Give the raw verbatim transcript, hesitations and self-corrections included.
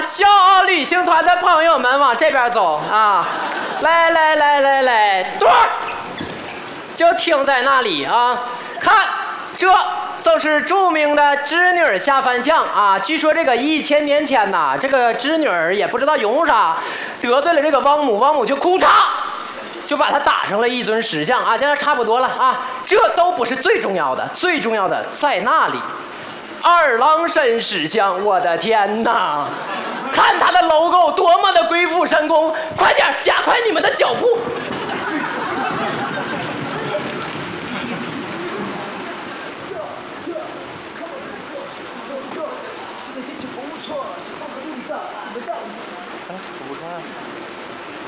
小奥旅行团的朋友们往这边走啊！来来来来来，对，就停在那里啊！看，这就是著名的织女下凡像啊！据说这个一千年前呐，这个织女也不知道用啥，得罪了这个王母，王母就哭嚓，就把他打成了一尊石像啊！现在差不多了啊！这都不是最重要的，最重要的在那里。二郎神石像，我的天哪！看他的 logo 多么的鬼斧神工，快点加快你们的脚步！